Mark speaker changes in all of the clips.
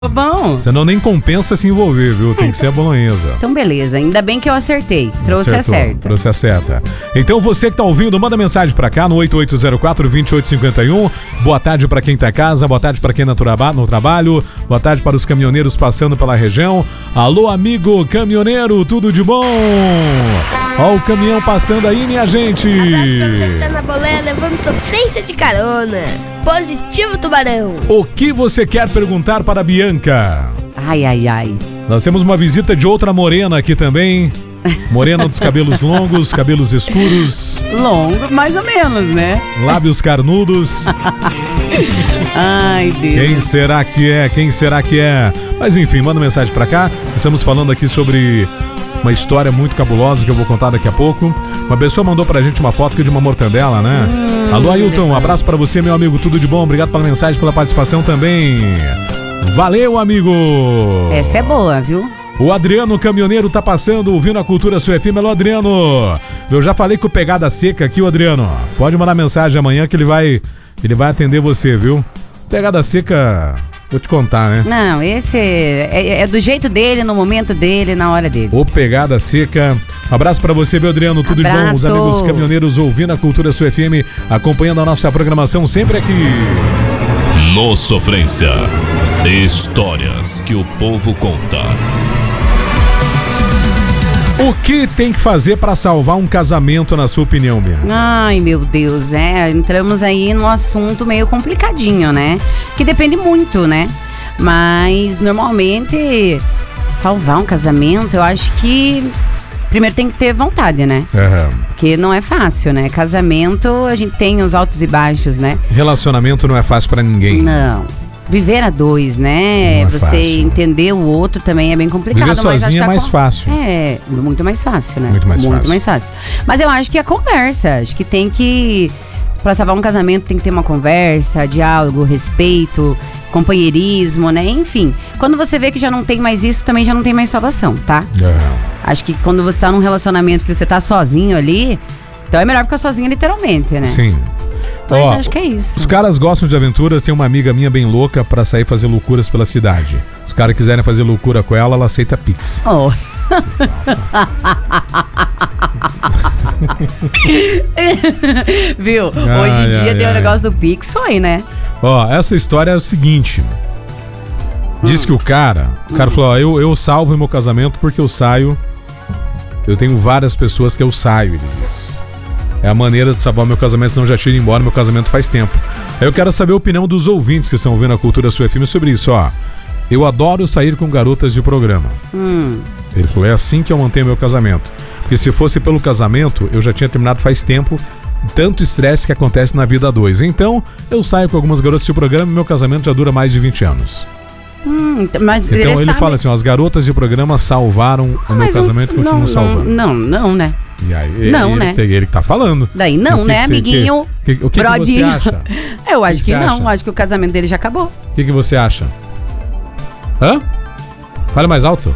Speaker 1: Bom.
Speaker 2: Senão nem compensa se envolver, viu? Tem que ser a bolonhesa.
Speaker 1: Então beleza, ainda bem que eu acertei. Trouxe a certa.
Speaker 2: Trouxe a certa. Então você que tá ouvindo, manda mensagem pra cá no 8804-2851. Boa tarde pra quem tá em casa, boa tarde pra quem no trabalho, boa tarde para os caminhoneiros passando pela região. Alô, amigo caminhoneiro, tudo de bom? Ó o caminhão passando aí, minha gente.
Speaker 3: Abraço pra você que tá na boleia levando sofrência de carona. Positivo, Tubarão.
Speaker 2: O que você quer perguntar para a Bianca?
Speaker 1: Ai, ai, ai.
Speaker 2: Nós temos uma visita de outra morena aqui também. Morena dos cabelos longos, cabelos escuros.
Speaker 1: Longo, mais ou menos, né?
Speaker 2: Lábios carnudos.
Speaker 1: Ai, Deus.
Speaker 2: Quem será que é? Quem será que é? Mas enfim, manda mensagem pra cá. Estamos falando aqui sobre uma história muito cabulosa que eu vou contar daqui a pouco. Uma pessoa mandou pra gente uma foto aqui de uma mortandela, né? Alô, Ailton, um abraço pra você, meu amigo. Tudo de bom. Obrigado pela mensagem, pela participação também. Valeu, amigo.
Speaker 1: Essa é boa, viu?
Speaker 2: O Adriano Caminhoneiro tá passando, ouvindo a Cultura Sua FM. Alô, Adriano. Eu já falei com o Pegada Seca aqui, o Adriano. Pode mandar mensagem amanhã que ele vai atender você, viu? Pegada Seca, vou te contar, né?
Speaker 1: Não, esse é do jeito dele, no momento dele, na hora dele.
Speaker 2: O Pegada Seca. Abraço pra você, meu Adriano. Tudo
Speaker 1: Abraço.
Speaker 2: de bom? Os amigos caminhoneiros ouvindo a Cultura Sua FM, acompanhando a nossa programação sempre aqui.
Speaker 4: No Sofrência. Histórias que o povo conta.
Speaker 2: O que tem que fazer pra salvar um casamento, na sua opinião, Bia?
Speaker 1: Ai, meu Deus, entramos aí num assunto meio complicadinho, né? Que depende muito, né? Mas, normalmente, salvar um casamento, eu acho que primeiro tem que ter vontade, né? Porque não é fácil, né? Casamento, a gente tem os altos e baixos, né?
Speaker 2: Relacionamento não é fácil pra ninguém.
Speaker 1: Não. Viver a dois, né?
Speaker 2: Não é
Speaker 1: Você
Speaker 2: fácil.
Speaker 1: entender o outro também é bem complicado.
Speaker 2: Viver
Speaker 1: mas
Speaker 2: sozinho
Speaker 1: acho que
Speaker 2: é mais fácil.
Speaker 1: É, muito mais fácil, né?
Speaker 2: Muito mais fácil.
Speaker 1: mais fácil. Mas eu acho que a conversa, acho que tem que... Pra salvar um casamento tem que ter uma conversa, diálogo, respeito, companheirismo, né? Enfim, quando você vê que já não tem mais isso, também já não tem mais salvação, tá? Acho que quando você tá num relacionamento que você tá sozinho ali, então é melhor ficar sozinho literalmente, né?
Speaker 2: Sim.
Speaker 1: Mas acho que é isso.
Speaker 2: Os caras gostam de aventuras. Tem uma amiga minha bem louca pra sair fazer loucuras pela cidade. Se os caras quiserem fazer loucura com ela aceita Pix.
Speaker 1: Oh. Viu? Hoje em dia tem o negócio do Pix, foi, né?
Speaker 2: Essa história é o seguinte. Diz que o cara falou, eu salvo meu casamento porque eu saio. Eu tenho várias pessoas que eu saio, ele disse. É a maneira de salvar meu casamento, senão já tiro embora meu casamento faz tempo. Eu quero saber a opinião dos ouvintes que estão ouvindo a Cultura Sua FM sobre isso, Eu adoro sair com garotas de programa. Ele falou, é assim que eu mantenho meu casamento. Porque se fosse pelo casamento, eu já tinha terminado faz tempo. Tanto estresse que acontece na vida a dois. Então, eu saio com algumas garotas de programa e meu casamento já dura mais de 20 anos.
Speaker 1: Mas
Speaker 2: então ele fala assim, as garotas de programa salvaram o meu casamento e continuam salvando.
Speaker 1: Não, né?
Speaker 2: E aí,
Speaker 1: né?
Speaker 2: Ele que tá falando.
Speaker 1: Daí não, né, amiguinho?
Speaker 2: O que você acha?
Speaker 1: Eu acho que não. Acho que o casamento dele já acabou.
Speaker 2: O que você acha? Hã? Fale mais alto.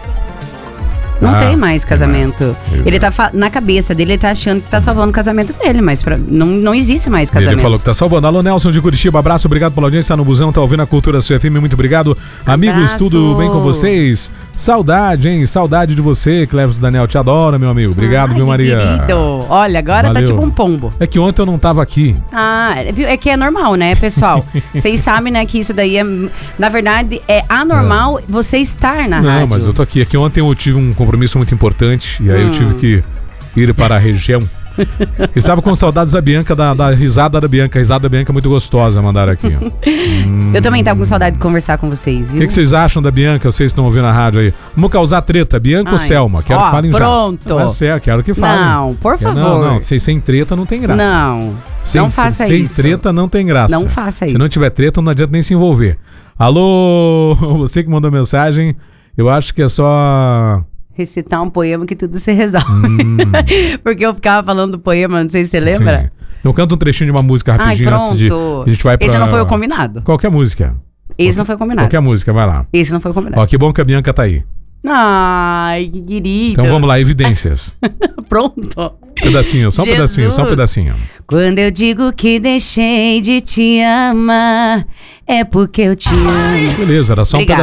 Speaker 1: Não tem mais casamento.
Speaker 2: Mais.
Speaker 1: Ele tá na cabeça dele, ele tá achando que tá salvando o casamento dele, mas não existe mais casamento.
Speaker 2: Ele falou que tá salvando. Alô, Nelson de Curitiba, abraço, obrigado pela audiência, tá no busão, tá ouvindo a Cultura Sua FM, muito obrigado. Amigos, tudo bem com vocês? Saudade, hein? Saudade de você, Cleverson Daniel, te adoro, meu amigo. Obrigado, viu, Maria?
Speaker 1: Querido. Olha, agora
Speaker 2: Valeu.
Speaker 1: Tá tipo um pombo.
Speaker 2: É que ontem eu não tava aqui.
Speaker 1: É que é normal, né, pessoal? Vocês sabem, né, que isso daí é... Na verdade, é anormal você estar na rádio.
Speaker 2: Não, mas eu tô aqui. É que ontem eu tive um compromisso muito importante e aí eu tive que ir para a região. Estava com saudades da Bianca, da risada da Bianca. A risada da Bianca é muito gostosa, mandaram aqui.
Speaker 1: Eu também tava com saudade de conversar com vocês, viu?
Speaker 2: O que vocês acham da Bianca? Vocês estão ouvindo a rádio aí. Vamos causar treta, Bianca ou Selma? Quero que falem
Speaker 1: pronto.
Speaker 2: já. Pronto. Quero que falem.
Speaker 1: Não, por favor.
Speaker 2: Não, sem treta não tem graça.
Speaker 1: Não faça isso.
Speaker 2: Sem treta não tem graça.
Speaker 1: Não faça isso.
Speaker 2: Se não tiver treta, não adianta nem se envolver. Alô, você que mandou mensagem, eu acho que é só...
Speaker 1: recitar um poema que tudo se resolve. Porque eu ficava falando do poema, não sei se você lembra.
Speaker 2: Sim. Então canta um trechinho de uma música rapidinho antes de... A gente vai pra...
Speaker 1: Esse não foi o combinado.
Speaker 2: Qualquer música.
Speaker 1: Esse não foi combinado.
Speaker 2: Qualquer música, vai lá.
Speaker 1: Esse não foi combinado.
Speaker 2: Que bom que a Bianca tá aí.
Speaker 1: Ai, que querido.
Speaker 2: Então vamos lá, evidências.
Speaker 1: Pronto.
Speaker 2: Pedacinho, só um pedacinho.
Speaker 1: Quando eu digo que deixei de te amar, é porque eu te amo.
Speaker 2: Beleza, era só um
Speaker 1: Obrigada.